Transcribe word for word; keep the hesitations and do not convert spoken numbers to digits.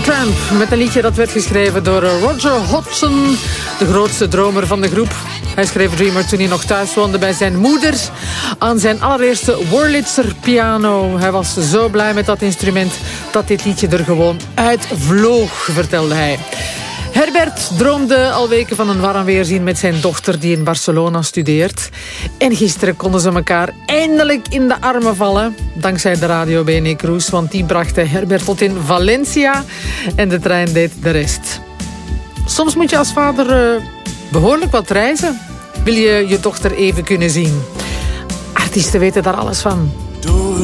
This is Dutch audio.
Supertramp met een liedje dat werd geschreven door Roger Hodgson, de grootste dromer van de groep. Hij schreef Dreamer toen hij nog thuis woonde bij zijn moeder aan zijn allereerste Wurlitzer piano. Hij was zo blij met dat instrument dat dit liedje er gewoon uitvloog, vertelde hij. Herbert droomde al weken van een warm weerzien met zijn dochter die in Barcelona studeert. En gisteren konden ze elkaar eindelijk in de armen vallen. Dankzij de Radio B N E Cruise, want die bracht Herbert tot in Valencia. En de trein deed de rest. Soms moet je als vader uh, behoorlijk wat reizen. Wil je je dochter even kunnen zien? Artiesten weten daar alles van.